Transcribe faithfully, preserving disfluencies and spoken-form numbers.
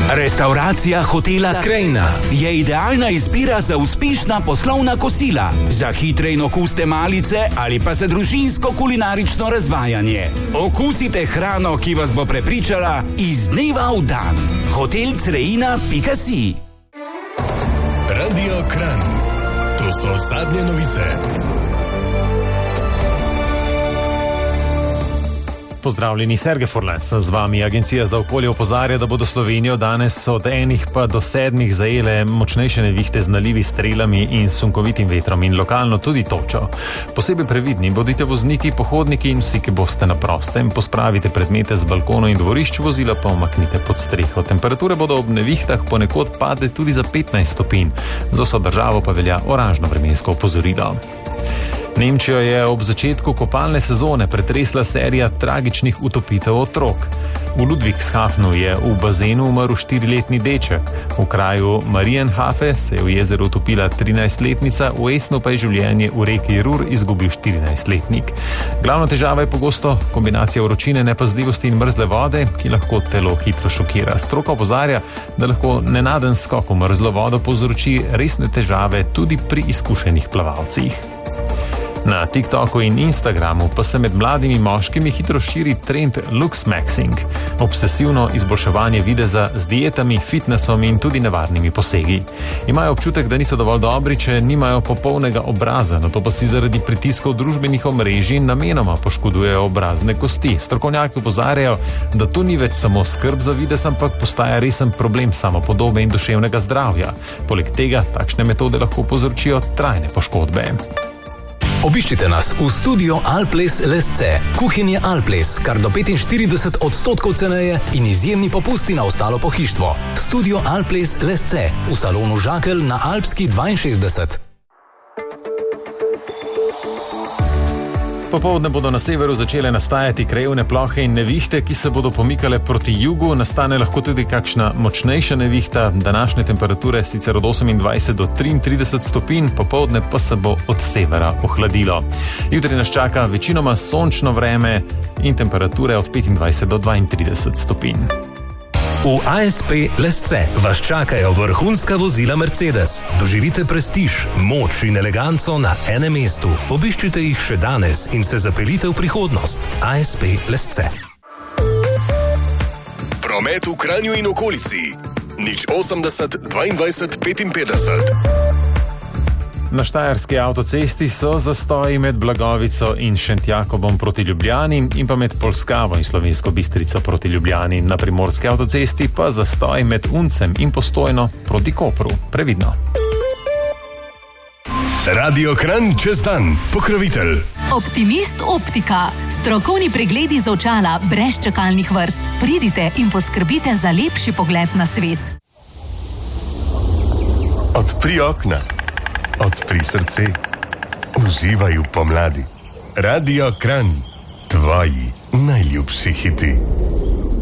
Restauracija hotela Krajina je idealna izbira za uspešna poslovna kosila, za hitre in okuste malice ali pa za družinsko kulinarično razvajanje. Okusite hrano, ki vas bo prepričala iz dneva v dan. hotel crejina pika si. Radio Kranj. To so zadnje novice. Pozdravljeni, Sergej Furlan, sem z vami. Agencija za okolje opozarja, da bodo Slovenijo danes od enih pa do sedmih zajele močnejše nevihte z nalivi, strelami in sunkovitim vetrom in lokalno tudi točo. Posebej previdni bodite vozniki, pohodniki in vsi, ki boste na prostem. Pospravite predmete z balkonov in dvorišč, vozila pa umaknite pod streho. Temperature bodo ob nevihtah ponekod pade tudi za petnajst stopinj. Za vso državo pa velja oranžno vremensko opozorilo. Nemčijo je ob začetku kopalne sezone pretresla serija tragičnih utopitev otrok. V Ludwigshafenu je v bazenu umrl štiriletni deček. V kraju Marienhafe se je v jezeru utopila trinajstletnica, v Esnu pa je življenje v reki Rur izgubil štirinajstletnik. Glavna težava je pogosto kombinacija vročine, nepazljivosti in mrzle vode, ki lahko telo hitro šokira. Stroka opozarja, da lahko nenaden skok v mrzlo vodo povzroči resne težave tudi pri izkušenih plavalcih. Na TikToku in Instagramu pa se med mladimi moškimi hitro širi trend looksmaxing, obsesivno izboljševanje videza z dietami, fitnessom in tudi nevarnimi posegi. Imajo občutek, da niso dovolj dobri, če nimajo popolnega obraza, nato pa si zaradi pritiskov družbenih omrežij namenoma poškodujejo obrazne kosti. Strokovnjaki opozarjajo, da to ni več samo skrb za videz, ampak postaja resen problem samopodobe in duševnega zdravja. Poleg tega takšne metode lahko povzročijo trajne poškodbe. Obiščite nas v studio Alples Lesce. Kuhinje Alples, kar do petinštirideset odstotkov ceneje in izjemni popusti na ostalo pohištvo. Studio Alples Lesce v salonu Žakelj na Alpski dvainšestdeset. Popoldne bodo na severu začele nastajati krajevne plohe in nevihte, ki se bodo pomikale proti jugu. Nastane lahko tudi kakšna močnejša nevihta. Današnje temperature sicer od osemindvajset do triintrideset stopinj, popoldne pa se bo od severa ohladilo. Jutri nas čaka večinoma sončno vreme in temperature od petindvajset do dvaintrideset stopinj. V A S P Lesce vas čakajo vrhunska vozila Mercedes. Doživite prestiž, moč in eleganco na enem mestu. Obiščite jih še danes in se zapeljite v prihodnost. A S P Lesce. Promet v Kranju in okolici. nič osemdeset dvaindvajset petinpetdeset. Na štajerski avtocesti so zastoji med Blagovico in Šentjakobom proti Ljubljani in pa med Polskavo in Slovensko Bistrico proti Ljubljani. Na primorski avtocesti pa zastoj med Uncem in Postojno proti Kopru. Previdno. Radio Kranj čez dan. Pokrovitelj. Optimist Optika. Strokovni pregledi za očala brez čakalnih vrst. Pridite in poskrbite za lepši pogled na svet. Odpri okna. Odpri srce, uživaj v pomladi. Radio Kranj, tvoji najljubši hiti.